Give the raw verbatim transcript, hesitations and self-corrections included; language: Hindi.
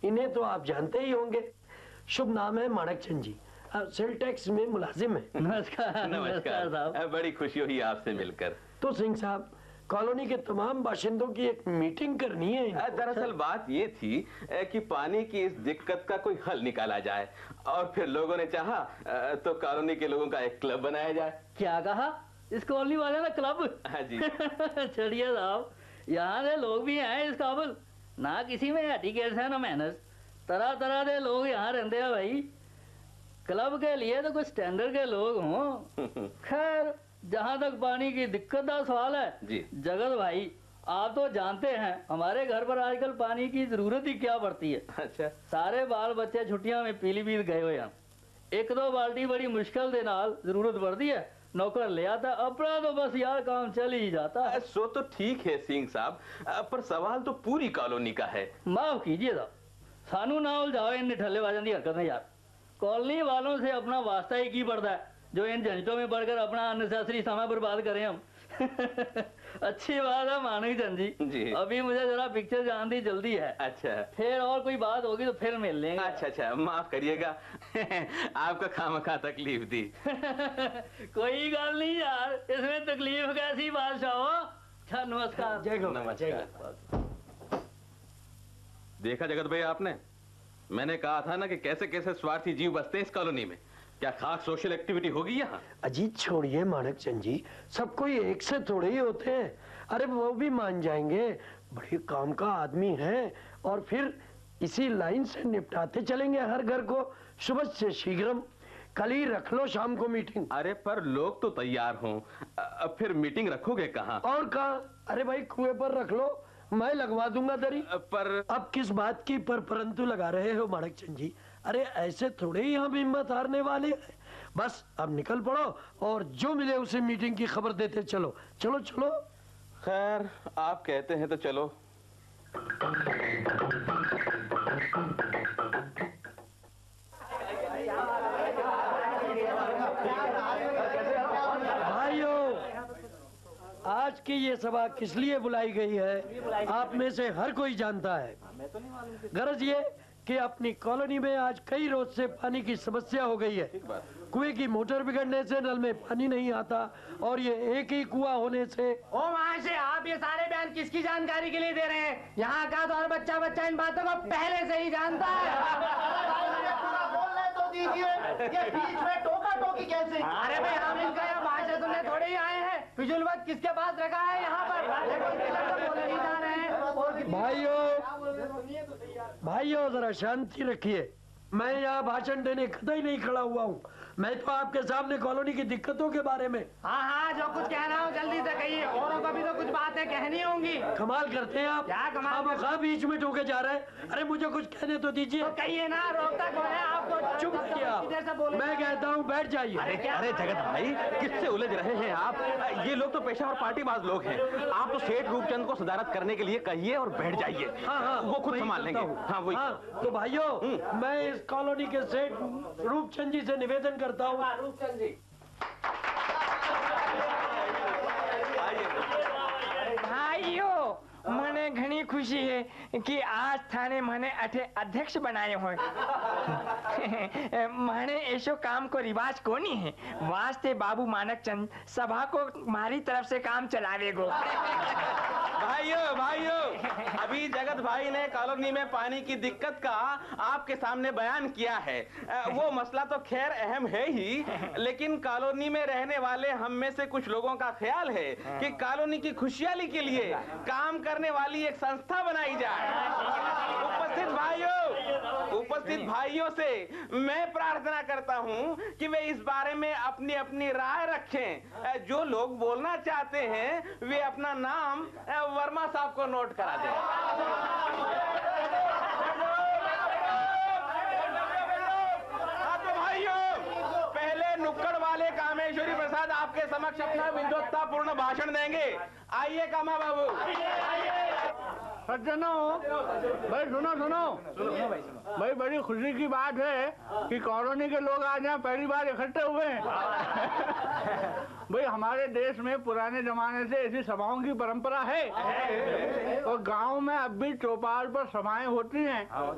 इन्हें तो आप जानते ही होंगे। शुभ नाम है माणकचंद जी, सेल टैक्स में मुलाजिम है। नमस्कार नमस्कार साहब, बड़ी खुशी हुई आपसे मिलकर। तो सिंह साहब, कॉलोनी के तमाम बाशिंदों की एक मीटिंग करनी है। दरअसल बात ये थी कि पानी की इस दिक्कत का कोई हल निकाला जाए, और फिर लोगों ने चाहा तो कॉलोनी के लोगों का एक क्लब बनाया जाए। क्या कहा? इस कॉलोनी वाले ना क्लब? हाँ जी। चलिए साहब, यहाँ से लोग भी हैं इस काबिल, ना किसी में एटिकेट्स है ना मैनर्स, तरह तरह के लोग यहाँ रहते हैं भाई। क्लब के लिए तो कुछ स्टैंडर्ड के लोग हों। खैर, जहाँ तक पानी की दिक्कत का सवाल है जी, जगत भाई आप तो जानते हैं हमारे घर पर आजकल पानी की जरूरत ही क्या पड़ती है। अच्छा। सारे बाल बच्चे छुट्टियां में पीलीभीत गए हुए हैं, एक दो बाल्टी बड़ी मुश्किल के नाल जरूरत पड़ती है, नौकर ले आता, अपना तो बस यार काम चल ही जाता है। सो तो ठीक है सिंह साहब, पर सवाल तो पूरी कॉलोनी का है। माफ कीजिए साहब, सानू ना उलझाओ इन निठल्लेबाजों की हरकतें यार। कॉलोनी वालों से अपना वास्ता ही की पड़ता है जो इन झंझटों में बढ़कर अपना अननेसेसरी समय बर्बाद करें हम। अच्छी बात है माणकचंद जी, जी, अभी मुझे जरा पिक्चर जानने की जल्दी है। अच्छा, फिर और कोई बात होगी तो फिर मिल लेंगे। अच्छा अच्छा, माफ करिएगा आपका खामखा तकलीफ दी। कोई गल नहीं यार, इसमें तकलीफ कैसी बादशाह हो। अच्छा नमस्कार। जय गो, नमस्कार। देखा जगत भाई आपने, मैंने कहा था ना कि कैसे कैसे स्वार्थी जीव बसते हैं इस कॉलोनी में। क्या खास सोशल एक्टिविटी होगी यहाँ? अजीत छोड़िए माणकचंद जी, सब कोई एक से थोड़े ही होते हैं। अरे वो भी मान जाएंगे, बड़े काम का आदमी है, और फिर इसी लाइन से निपटाते चलेंगे हर घर को सुबह से शीघ्रम। कल ही रख लो शाम को मीटिंग। अरे पर लोग तो तैयार हों, अब फिर मीटिंग रखोगे कहाँ? और कहाँ? अरे भाई कुएं पर रख लो, मैं लगवा दूंगा दरी। पर अब किस बात की पर परंतु लगा रहे हो माणकचंद जी? अरे ऐसे थोड़े ही हम हिम्मत हारने वाले हैं। बस अब निकल पड़ो और जो मिले उसे मीटिंग की खबर देते चलो। चलो चलो। खैर आप कहते हैं तो चलो। भाइयों, आज की ये सभा किस लिए बुलाई गई है आप में से हर कोई जानता है। गरज ये कि अपनी कॉलोनी में आज कई रोज से पानी की समस्या हो गई है। कुएं की मोटर बिगड़ने से नल में पानी नहीं आता, और ये एक ही कुआं होने से। ओ वहाँ से आप ये सारे बयान किसकी जानकारी के लिए दे रहे हैं? यहाँ का तो हर बच्चा बच्चा इन बातों को पहले से ही जानता है। बोल रहे तो दीजिए, ये बीच में टोका टोकी कैसे? अरे भाई हम इनका यहाँ भाषण सुनने थोड़े ही आए हैं, फिजूल वक्त किसके पास रखा है यहाँ पर? बोले नहीं जा रहे हैं। भाइयों भाइयों जरा शांति रखिए, मैं यहाँ भाषण देने कतई नहीं खड़ा हुआ हूँ। मैं तो आपके सामने कॉलोनी की दिक्कतों के बारे में। हाँ हाँ, जो कुछ कहना हो जल्दी से कहिए, औरों को भी तो कुछ बातें कहनी होंगी। कमाल करते हैं आप। क्या कमाल करते? आप बीच में टोके जा रहे हैं। अरे मुझे कुछ कहने तो दीजिए। तो कहिए ना, रोकता कौन है आपको? चुप रहिए आप, मैं कहता हूँ बैठ जाइए। अरे अरे जगत भाई, किससे उलझ रहे हैं आप? ये लोग तो पेशा और पार्टीबाज लोग हैं। आप तो सेठ रूपचंद को सदारत करने के लिए कहिए और बैठ जाइए। हाँ हाँ, वो खुद संभाल लेंगे। हाँ वही। हाँ, तो भाइयों मैं इस कॉलोनी के सेठ रूपचंद जी से निवेदन करता हूँ। रूपचंद जी, भाइयों મને ઘણી ખુશી है कि आज थाने મને अठे अध्यक्ष बनाए हो। माने ऐसो काम को रिवाज कोनी है, वास्ते बाबू माणकचंद सभा को मारी तरफ से काम चलावेगो। भाइयों भाइयों, अभी जगत भाई ने कॉलोनी में पानी की दिक्कत का आपके सामने बयान किया है। वो मसला तो खैर अहम है ही, लेकिन कॉलोनी में रहने वाले हम में से कुछ लोगों का ख्याल है कि कॉलोनी की खुशहाली के लिए काम करने वाली एक संस्था बनाई जाए। उपस्थित भाइयों उपस्थित भाइयों से मैं प्रार्थना करता हूं कि वे इस बारे में अपनी अपनी राय रखें। जो लोग बोलना चाहते हैं वे अपना नाम वर्मा साहब को नोट करा दें। हाँ तो भाइयों, पहले नुक्कड़ वाले कामेश्वरी प्रसाद आपके समक्ष अपना विद्वत्तापूर्ण भाषण देंगे। आइए कामा बाबू। सज्जनों, भाई सुनो सुनो भाई, बड़ी खुशी की बात है कि कॉलोनी के लोग आज यहाँ पहली बार इकट्ठे हुए हैं। भाई हमारे देश में पुराने जमाने से ऐसी सभाओं की परंपरा है, और गांव में अब भी चौपाल पर सभाएं होती हैं।